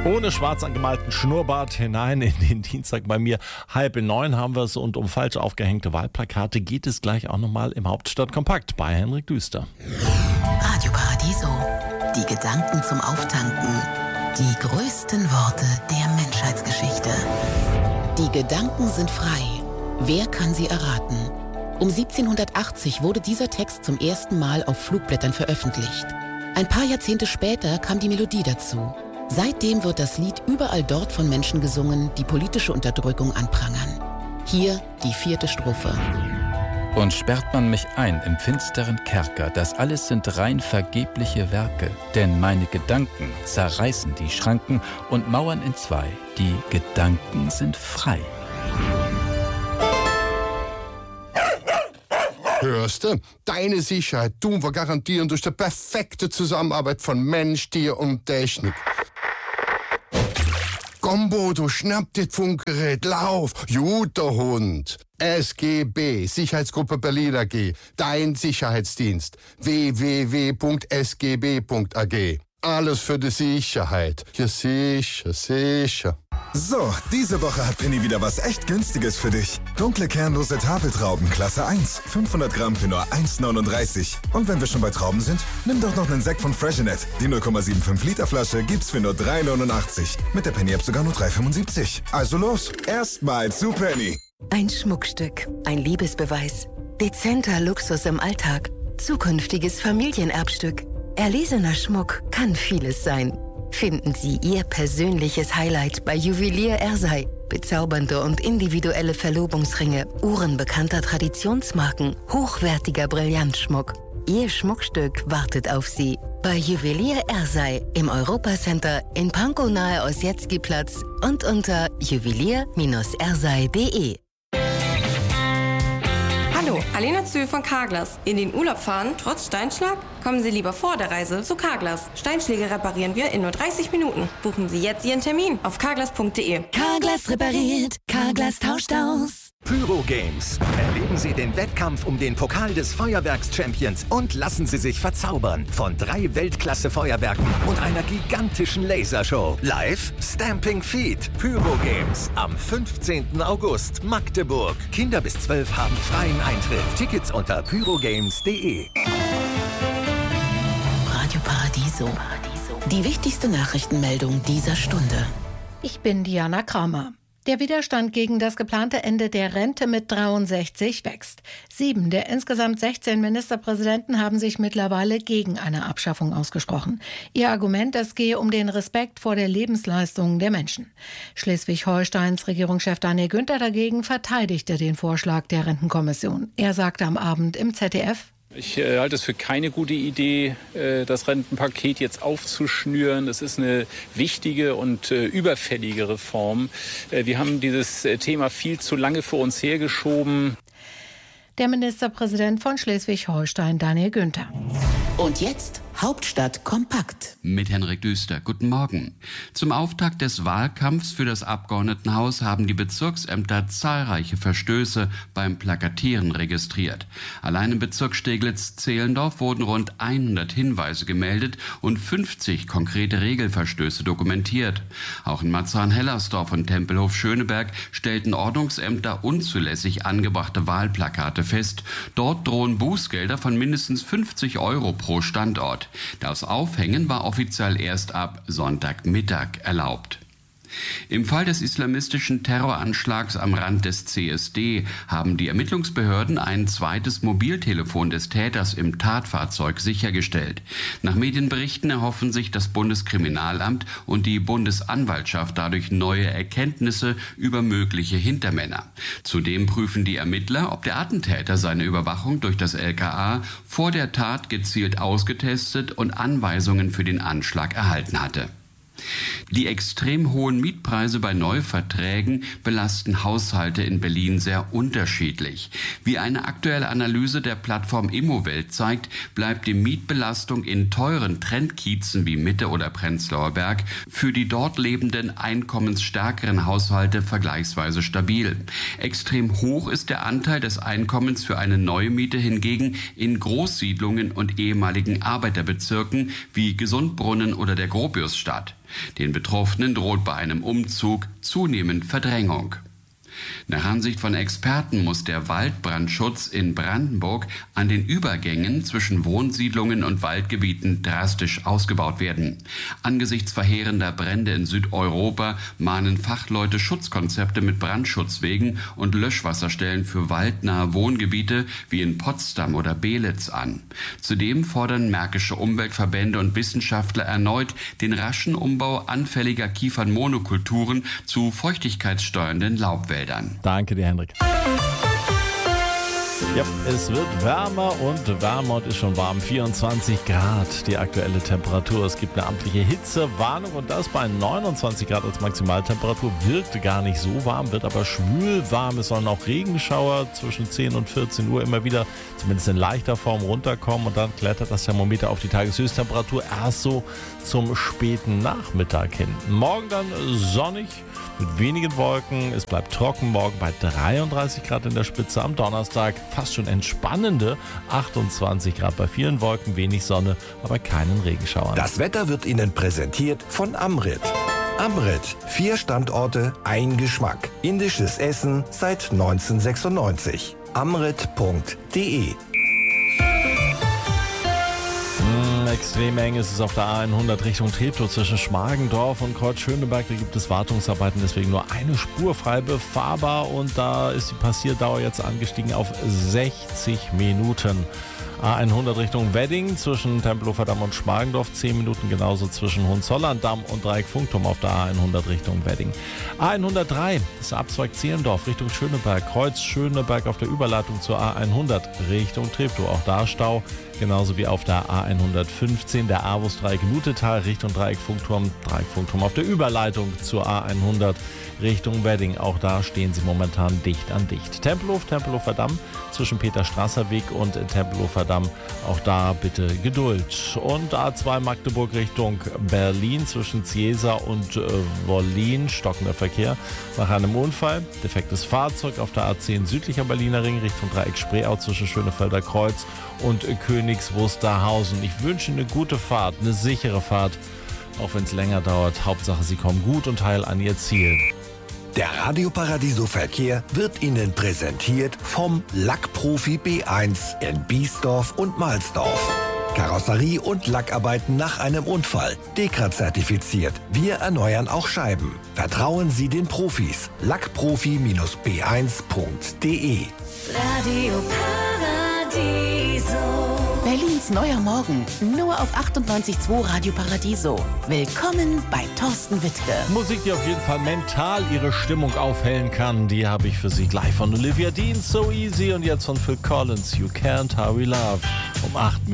Ohne schwarz angemalten Schnurrbart hinein in den Dienstag bei mir. 8:30 haben wir es und um falsch aufgehängte Wahlplakate geht es gleich auch nochmal im Hauptstadtkompakt bei Henrik Düster. Radio Paradiso. Die Gedanken zum Auftanken. Die größten Worte der Menschheitsgeschichte. Die Gedanken sind frei. Wer kann sie erraten? Um 1780 wurde dieser Text zum ersten Mal auf Flugblättern veröffentlicht. Ein paar Jahrzehnte später kam die Melodie dazu. Seitdem wird das Lied überall dort von Menschen gesungen, die politische Unterdrückung anprangern. Hier die 4. Strophe. Und sperrt man mich ein im finsteren Kerker, das alles sind rein vergebliche Werke, denn meine Gedanken zerreißen die Schranken und mauern entzwei, die Gedanken sind frei. Hörst du? Deine Sicherheit tun wir garantieren durch die perfekte Zusammenarbeit von Mensch, Tier und Technik. Komm, Bodo, schnapp dir das Funkgerät, lauf, guter Hund. SGB, Sicherheitsgruppe Berlin AG, dein Sicherheitsdienst, www.sgb.ag. Alles für die Sicherheit. Ja, sicher, sicher. So, diese Woche hat Penny wieder was echt Günstiges für dich. Dunkle kernlose Tafeltrauben, Klasse 1. 500 Gramm für nur 1,39. Und wenn wir schon bei Trauben sind, nimm doch noch einen Sekt von Freshenet. Die 0,75 Liter Flasche gibt's für nur 3,89. Mit der Penny-App sogar nur 3,75. Also los, erstmal zu Penny. Ein Schmuckstück, ein Liebesbeweis. Dezenter Luxus im Alltag. Zukünftiges Familienerbstück. Erlesener Schmuck kann vieles sein. Finden Sie Ihr persönliches Highlight bei Juwelier Ersei. Bezaubernde und individuelle Verlobungsringe, Uhren bekannter Traditionsmarken, hochwertiger Brillantschmuck. Ihr Schmuckstück wartet auf Sie. Bei Juwelier Ersei im Europacenter in Pankow nahe Ossietzky-Platz und unter juwelier-ersei.de. Hallo, Alena Zühl von Carglass. In den Urlaub fahren, trotz Steinschlag? Kommen Sie lieber vor der Reise zu Carglass. Steinschläge reparieren wir in nur 30 Minuten. Buchen Sie jetzt Ihren Termin auf carglass.de. Carglass repariert, Carglass tauscht aus. Pyro Games. Erleben Sie den Wettkampf um den Pokal des Feuerwerks-Champions und lassen Sie sich verzaubern von 3 Weltklasse-Feuerwerken und einer gigantischen Lasershow. Live Stamping Feet. Pyro Games am 15. August, Magdeburg. Kinder bis 12 haben freien Eintritt. Tickets unter pyrogames.de. Radio Paradiso. Die wichtigste Nachrichtenmeldung dieser Stunde. Ich bin Diana Kramer. Der Widerstand gegen das geplante Ende der Rente mit 63 wächst. 7 der insgesamt 16 Ministerpräsidenten haben sich mittlerweile gegen eine Abschaffung ausgesprochen. Ihr Argument, es gehe um den Respekt vor der Lebensleistung der Menschen. Schleswig-Holsteins Regierungschef Daniel Günther dagegen verteidigte den Vorschlag der Rentenkommission. Er sagte am Abend im ZDF: Ich halte es für keine gute Idee, das Rentenpaket jetzt aufzuschnüren. Das ist eine wichtige und überfällige Reform. Wir haben dieses Thema viel zu lange vor uns hergeschoben. Der Ministerpräsident von Schleswig-Holstein, Daniel Günther. Und jetzt Hauptstadt kompakt. Mit Henrik Düster. Guten Morgen. Zum Auftakt des Wahlkampfs für das Abgeordnetenhaus haben die Bezirksämter zahlreiche Verstöße beim Plakatieren registriert. Allein im Bezirk Steglitz-Zehlendorf wurden rund 100 Hinweise gemeldet und 50 konkrete Regelverstöße dokumentiert. Auch in Marzahn-Hellersdorf und Tempelhof-Schöneberg stellten Ordnungsämter unzulässig angebrachte Wahlplakate fest. Dort drohen Bußgelder von mindestens 50 Euro pro Standort. Das Aufhängen war offiziell erst ab Sonntagmittag erlaubt. Im Fall des islamistischen Terroranschlags am Rand des CSD haben die Ermittlungsbehörden ein zweites Mobiltelefon des Täters im Tatfahrzeug sichergestellt. Nach Medienberichten erhoffen sich das Bundeskriminalamt und die Bundesanwaltschaft dadurch neue Erkenntnisse über mögliche Hintermänner. Zudem prüfen die Ermittler, ob der Attentäter seine Überwachung durch das LKA vor der Tat gezielt ausgetestet und Anweisungen für den Anschlag erhalten hatte. Die extrem hohen Mietpreise bei Neuverträgen belasten Haushalte in Berlin sehr unterschiedlich. Wie eine aktuelle Analyse der Plattform Immowelt zeigt, bleibt die Mietbelastung in teuren Trendkiezen wie Mitte oder Prenzlauer Berg für die dort lebenden einkommensstärkeren Haushalte vergleichsweise stabil. Extrem hoch ist der Anteil des Einkommens für eine neue Miete hingegen in Großsiedlungen und ehemaligen Arbeiterbezirken wie Gesundbrunnen oder der Gropiusstadt. Den Betroffenen droht bei einem Umzug zunehmend Verdrängung. Nach Ansicht von Experten muss der Waldbrandschutz in Brandenburg an den Übergängen zwischen Wohnsiedlungen und Waldgebieten drastisch ausgebaut werden. Angesichts verheerender Brände in Südeuropa mahnen Fachleute Schutzkonzepte mit Brandschutzwegen und Löschwasserstellen für waldnahe Wohngebiete wie in Potsdam oder Belitz an. Zudem fordern märkische Umweltverbände und Wissenschaftler erneut den raschen Umbau anfälliger Kiefernmonokulturen zu feuchtigkeitssteuernden Laubwäldern. Danke dir, Henrik. Ja, es wird wärmer und ist schon warm. 24 Grad die aktuelle Temperatur. Es gibt eine amtliche Hitzewarnung und das bei 29 Grad als Maximaltemperatur. Wirkt gar nicht so warm, wird aber schwül warm. Es sollen auch Regenschauer zwischen 10 und 14 Uhr immer wieder, zumindest in leichter Form, runterkommen. Und dann klettert das Thermometer auf die Tageshöchsttemperatur erst so zum späten Nachmittag hin. Morgen dann sonnig mit wenigen Wolken. Es bleibt trocken, morgen bei 33 Grad in der Spitze. Am Donnerstag fast schon entspannende 28 Grad bei vielen Wolken, wenig Sonne, aber keinen Regenschauern. Das Wetter wird Ihnen präsentiert von Amrit. Amrit, 4 Standorte, ein Geschmack. Indisches Essen seit 1996. amrit.de. Extrem eng ist es auf der A100 Richtung Treptow zwischen Schmargendorf und Kreuzschöneberg. Da gibt es Wartungsarbeiten, deswegen nur eine Spur frei befahrbar und da ist die Passierdauer jetzt angestiegen auf 60 Minuten. A100 Richtung Wedding zwischen Tempelhofer Damm und Schmargendorf, 10 Minuten genauso zwischen Hohenzollern-Damm und Dreieck-Funkturm auf der A100 Richtung Wedding. A103, das ist Abzweig Zehlendorf Richtung Schöneberg, Kreuz Schöneberg auf der Überleitung zur A100 Richtung Treptow, auch da Stau, genauso wie auf der A115, der Avus Dreieck-Lutetal Richtung Dreieck-Funkturm, Dreieck-Funkturm auf der Überleitung zur A100 Richtung Wedding, auch da stehen sie momentan dicht an dicht. Tempelhofer Damm zwischen Peter-Strasser-Weg und Tempelhofer Damm, auch da bitte Geduld. Und A2 Magdeburg Richtung Berlin zwischen Ciesa und Wollin, stockender Verkehr nach einem Unfall. Defektes Fahrzeug auf der A10 südlicher Berliner Ring Richtung Dreieck Spreeau zwischen Schönefelder Kreuz und Königs Wusterhausen. Ich wünsche eine gute Fahrt, eine sichere Fahrt, auch wenn es länger dauert. Hauptsache, Sie kommen gut und heil an Ihr Ziel. Der Radio Paradiso Verkehr wird Ihnen präsentiert vom Lackprofi B1 in Biesdorf und Mahlsdorf. Karosserie und Lackarbeiten nach einem Unfall. DEKRA-zertifiziert. Wir erneuern auch Scheiben. Vertrauen Sie den Profis. Lackprofi-b1.de. Radio Paradiso. Berlins neuer Morgen. Nur auf 98.2 Radio Paradiso. Willkommen bei Thorsten Wittke. Musik, die auf jeden Fall mental Ihre Stimmung aufhellen kann, die habe ich für Sie gleich von Olivia Dean, So Easy und jetzt von Phil Collins, You Can't Hurry Love. Um 8